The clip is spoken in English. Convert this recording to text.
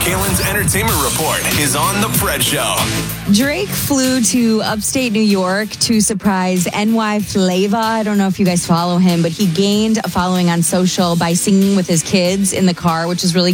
Kalen's Entertainment Report is on The Fred Show. Drake flew to upstate New York to surprise NY Flava. I don't know if you guys follow him, but he gained a following on social by singing with his kids in the car, which is really